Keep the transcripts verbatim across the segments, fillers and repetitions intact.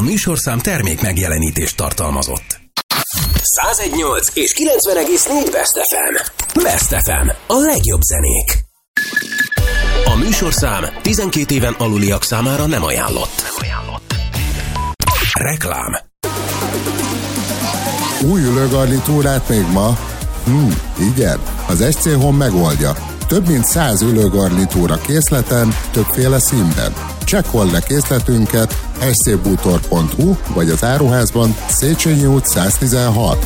műsorszám termék megjelenítést tartalmazott. száz egynyolc és kilencven egész négy Best ef em. Best ef em. A legjobb zenék. A műsorszám tizenkét éven aluliak számára nem ajánlott. Nem ajánlott. Reklám. Új ülőgarnitúrát még ma? Hm, igen, az es cé Home megoldja. Több mint száz ülőgarnitúra készleten, többféle színben. Csekkold le készletünket es cé bútor pont hu vagy az áruházban Széchenyi út száz tizenhat.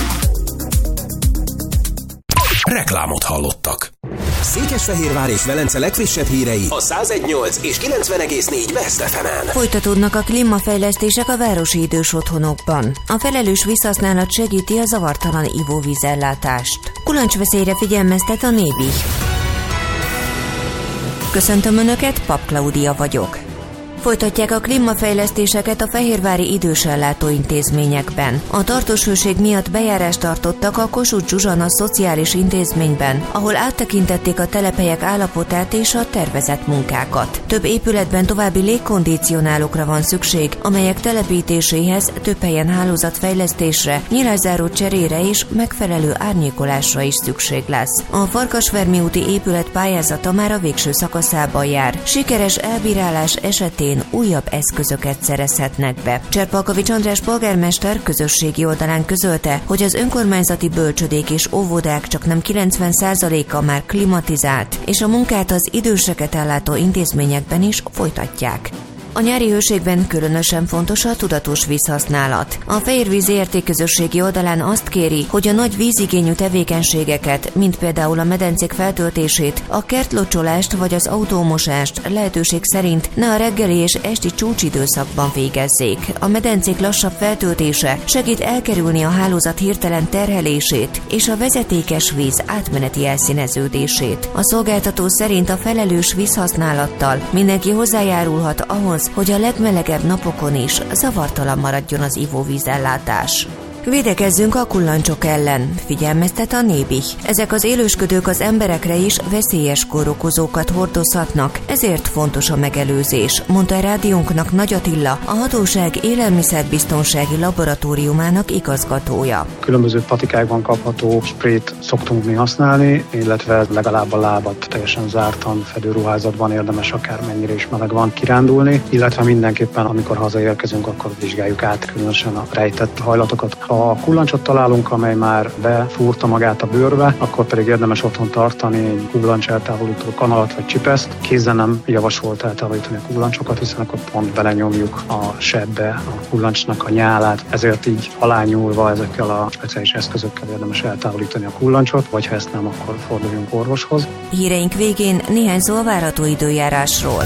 Reklámot hallottak. Székesfehérvár és Velence legfrissebb hírei a száz egynyolc és kilencven egész négy Best ef emen. Folytatódnak a klímafejlesztések a városi idős otthonokban. A felelős vízhasználat segíti a zavartalan ivóvízellátást. Kulancsveszélyre figyelmeztet a Nébi. Köszöntöm Önöket, Pap Klaudia vagyok. Folytatják a klímafejlesztéseket a fehérvári idősellátó intézményekben. A tartós hőség miatt bejárást tartottak a Kossuth Zsuzsana Szociális Intézményben, ahol áttekintették a telephelyek állapotát és a tervezett munkákat. Több épületben további légkondicionálókra van szükség, amelyek telepítéséhez több helyen hálózatfejlesztésre, nyilászáró cserére és megfelelő árnyékolásra is szükség lesz. A Farkasfermi úti épület pályázata már a végső szakaszában jár. Sikeres elbírálás esetén újabb eszközöket szerezhetnek be. Cserpalkovics András polgármester közösségi oldalán közölte, hogy az önkormányzati bölcsödék és óvodák csak nem kilencven százaléka már klimatizált, és a munkát az időseket ellátó intézményekben is folytatják. A nyári hőségben különösen fontos a tudatos vízhasználat. A Fehérvíz zé er té közösségi oldalán azt kéri, hogy a nagy vízigényű tevékenységeket, mint például a medencék feltöltését, a kertlocsolást vagy az autómosást lehetőség szerint ne a reggeli és esti csúcsidőszakban végezzék. A medencék lassabb feltöltése segít elkerülni a hálózat hirtelen terhelését és a vezetékes víz átmeneti elszíneződését. A szolgáltató szerint a felelős vízhasználattal mindenki hozzájárulhat ahhoz, hogy a legmelegebb napokon is zavartalan maradjon az ivóvízellátás. Védekezzünk a kullancsok ellen, figyelmeztet a Nébi. Ezek az élősködők az emberekre is veszélyes kórokozókat hordozhatnak, ezért fontos a megelőzés, mondta a rádiónknak Nagy Attila, a hatóság élelmiszerbiztonsági laboratóriumának igazgatója. Különböző patikákban kapható sprayt szoktunk mi használni, illetve legalább a lábat teljesen zártan fedő ruházatban érdemes akár mennyire is meleg van kirándulni, illetve mindenképpen amikor hazaérkezünk, akkor vizsgáljuk át különösen a rejtett hajlatokat. Ha kullancsot találunk, amely már befúrta magát a bőrbe, akkor pedig érdemes otthon tartani egy kullancs eltávolító kanalat vagy csipeszt. Kézzel nem javasolt eltávolítani a kullancsokat, hiszen akkor pont belenyomjuk a sebbe a kullancsnak a nyálát. Ezért így alányulva ezekkel a speciális eszközökkel érdemes eltávolítani a kullancsot, vagy ha ezt nem, akkor forduljunk orvoshoz. Híreink végén néhány szó a várható időjárásról.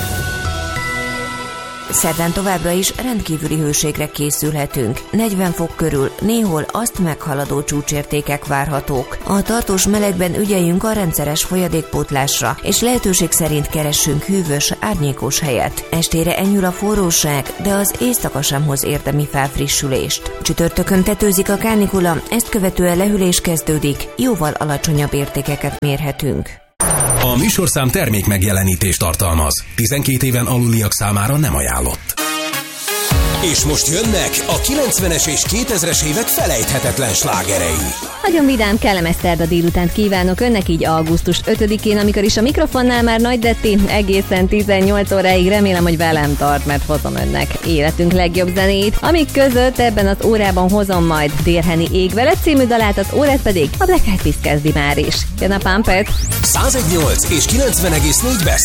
Szerdán továbbra is rendkívüli hőségre készülhetünk. negyven fok körül, néhol azt meghaladó csúcsértékek várhatók. A tartós melegben ügyeljünk a rendszeres folyadékpótlásra, és lehetőség szerint keressünk hűvös, árnyékos helyet. Estére enyhül a forróság, de az éjszaka sem hoz érdemi felfrissülést. Csütörtökön tetőzik a kánikula, ezt követően lehűlés kezdődik, jóval alacsonyabb értékeket mérhetünk. A műsorszám termék megjelenítést tartalmaz. tizenkét éven aluliak számára nem ajánlott. És most jönnek a kilencvenes és kétezres évek felejthetetlen slágerei. Nagyon vidám, kellemes szerda délutánt kívánok önnek így augusztus ötödikén, amikor is a mikrofonnál már Nagy Detti egészen tizennyolc óráig, remélem, hogy velem tart, mert hozom önnek életünk legjobb zenét, amik között ebben az órában hozom majd Dérheni Ég veled című dalát, az órát pedig a Black Eyed Peas kezdi már is. Jön a Pumpet! száz egynyolc és kilencven egész négy Best